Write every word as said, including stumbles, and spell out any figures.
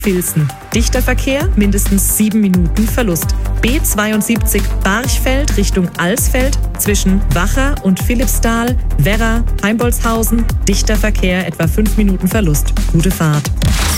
Vilsen. Dichter Verkehr, mindestens sieben Minuten Verlust. B zweiundsiebzig Barchfeld Richtung Alsfeld zwischen Wacher und Philippsthal, Werra, Heimbolzhausen. Dichter Verkehr, etwa fünf Minuten Verlust. Gute Fahrt.